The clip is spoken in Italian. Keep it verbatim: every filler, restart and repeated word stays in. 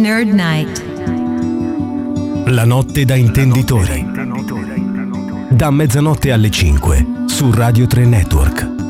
Nerd Night. La notte da intenditori. Da mezzanotte alle cinque su Radio tre Network.